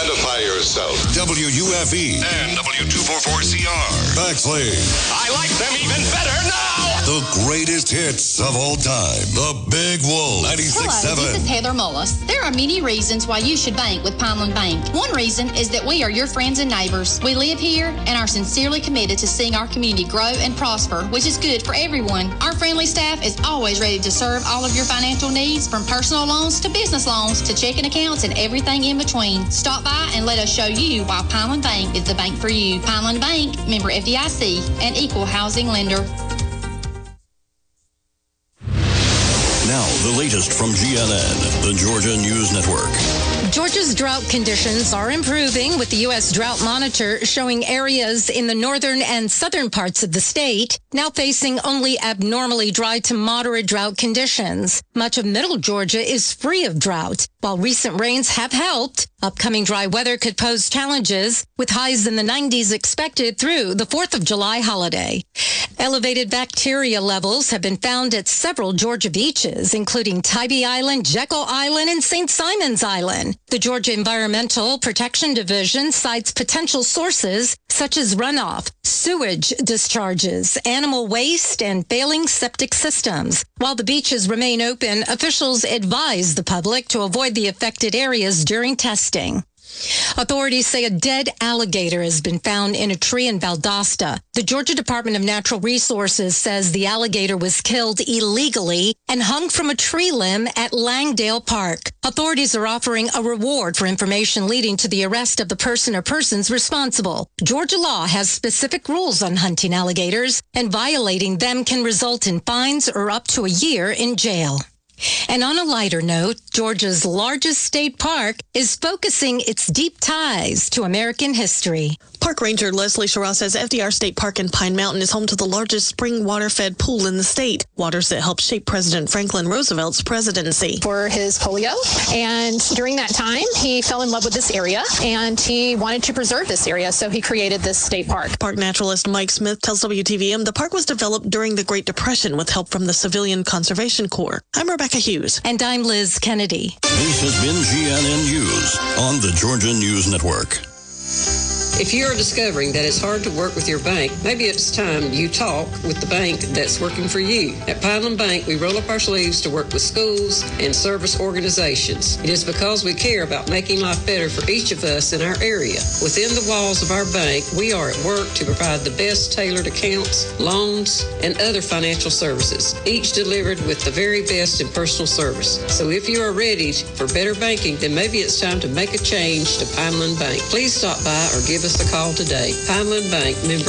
Identify yourself. WUFE and W244CR. Bexley. I like them even better now. The greatest hits of all time. The Big Wool 96.7. Hello, this is Heather Mullis. There are many reasons why you should bank with Pineland Bank. One reason is that we are your friends and neighbors. We live here and are sincerely committed to seeing our community grow and prosper, which is good for everyone. Our friendly staff is always ready to serve all of your financial needs, from personal loans to business loans to checking accounts and everything in between. Stop by and let us show you why Pineland Bank is the bank for you. Pineland Bank, member FDIC, and equal housing lender. Now, the latest from GNN, the Georgia News Network. Georgia's drought conditions are improving, with the U.S. Drought Monitor showing areas in the northern and southern parts of the state now facing only abnormally dry to moderate drought conditions. Much of middle Georgia is free of drought. While recent rains have helped, upcoming dry weather could pose challenges, with highs in the 90s expected through the 4th of July holiday. Elevated bacteria levels have been found at several Georgia beaches, including Tybee Island, Jekyll Island, and St. Simon's Island. The Georgia Environmental Protection Division cites potential sources such as runoff, sewage discharges, animal waste, and failing septic systems. While the beaches remain open, officials advise the public to avoid the affected areas during testing. Authorities say a dead alligator has been found in a tree in Valdosta. The Georgia Department of Natural Resources says the alligator was killed illegally and hung from a tree limb at Langdale Park. Authorities are offering a reward for information leading to the arrest of the person or persons responsible. Georgia law has specific rules on hunting alligators, and violating them can result in fines or up to a year in jail. And on a lighter note, Georgia's largest state park is focusing its deep ties to American history. Park Ranger Leslie Sherrod says FDR State Park in Pine Mountain is home to the largest spring water-fed pool in the state. Waters that helped shape President Franklin Roosevelt's presidency. For his polio, and during that time, he fell in love with this area, and he wanted to preserve this area, so he created this state park. Park naturalist Mike Smith tells WTVM the park was developed during the Great Depression with help from the Civilian Conservation Corps. I'm Rebecca Hughes. And I'm Liz Kennedy. This has been GNN News on the Georgia News Network. If you are discovering that it's hard to work with your bank, maybe it's time you talk with the bank that's working for you. At Pineland Bank, we roll up our sleeves to work with schools and service organizations. It is because we care about making life better for each of us in our area. Within the walls of our bank, we are at work to provide the best tailored accounts, loans, and other financial services, each delivered with the very best in personal service. So if you are ready for better banking, then maybe it's time to make a change to Pineland Bank. Please stop by or give us a call today. Pineland Bank, member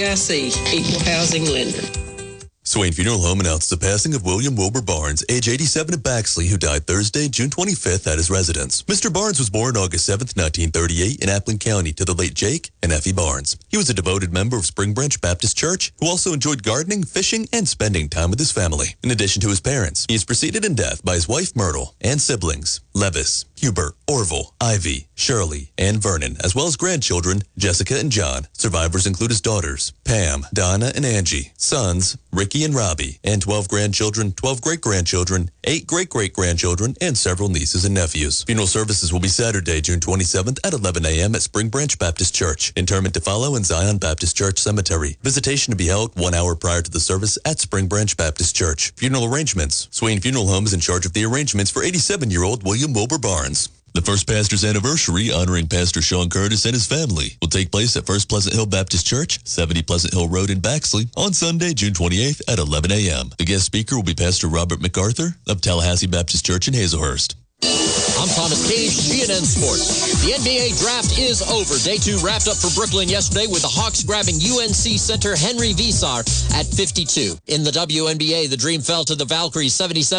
FDIC, equal housing lender. Swain Funeral Home announced the passing of William Wilbur Barnes, age 87 of Baxley, who died Thursday, June 25th at his residence. Mr. Barnes was born August 7th, 1938 in Appling County to the late Jake and Effie Barnes. He was a devoted member of Spring Branch Baptist Church who also enjoyed gardening, fishing, and spending time with his family. In addition to his parents, he is preceded in death by his wife Myrtle and siblings Levis, Hubert, Orville, Ivy, Shirley, and Vernon, as well as grandchildren Jessica and John. Survivors include his daughters Pam, Donna, and Angie, sons Ricky and Robbie, and 12 grandchildren, 12 great-grandchildren, 8 great-great-grandchildren, and several nieces and nephews. Funeral services will be Saturday, June 27th at 11 a.m. at Spring Branch Baptist Church. Interment to follow in Zion Baptist Church Cemetery. Visitation to be held 1 hour prior to the service at Spring Branch Baptist Church. Funeral arrangements. Swain Funeral Home is in charge of the arrangements for 87-year-old William Wilbur Barnes. The First Pastor's Anniversary, honoring Pastor Sean Curtis and his family, will take place at First Pleasant Hill Baptist Church, 70 Pleasant Hill Road in Baxley, on Sunday, June 28th at 11 a.m. The guest speaker will be Pastor Robert MacArthur of Tallahassee Baptist Church in Hazelhurst. I'm Thomas Cage, GNN Sports. The NBA draft is over. Day 2 wrapped up for Brooklyn yesterday with the Hawks grabbing UNC center Henry Visar at 52. In the WNBA, the Dream fell to the Valkyries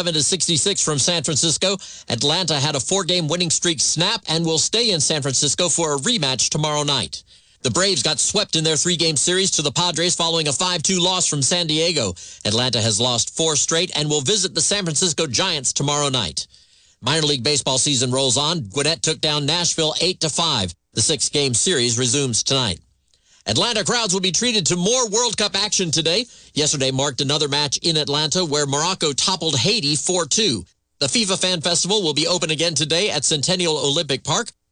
77-66 from San Francisco. Atlanta had a 4-game winning streak snap and will stay in San Francisco for a rematch tomorrow night. The Braves got swept in their 3-game series to the Padres following a 5-2 loss from San Diego. Atlanta has lost 4 straight and will visit the San Francisco Giants tomorrow night. Minor League Baseball season rolls on. Gwinnett took down Nashville 8-5. The 6-game series resumes tonight. Atlanta crowds will be treated to more World Cup action today. Yesterday marked another match in Atlanta where Morocco toppled Haiti 4-2. The FIFA Fan Festival will be open again today at Centennial Olympic Park.